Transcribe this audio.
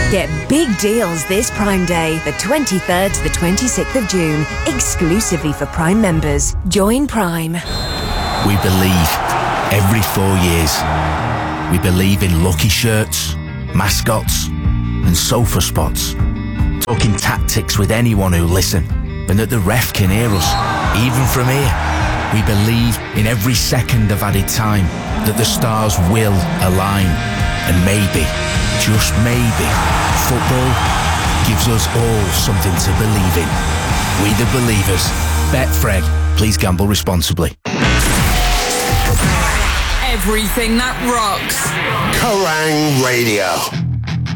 Get big deals this Prime Day, the 23rd to the 26th of June, exclusively for Prime members. Join Prime. We believe every 4 years. We believe in lucky shirts, mascots, and sofa spots. Talking tactics with anyone who'll listen, and that the ref can hear us, even from here. We believe in every second of added time, that the stars will align. And maybe, just maybe, football gives us all something to believe in. We the believers. Betfred. Please gamble responsibly. Everything that rocks. Kerrang Radio!